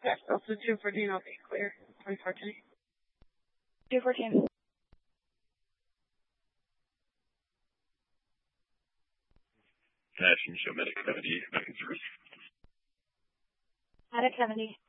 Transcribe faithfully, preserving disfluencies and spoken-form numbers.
Yes, also two fourteen, I'll be clear. twenty fourteen. two fourteen. National Show Medic seventy, back in service. Medic seventy.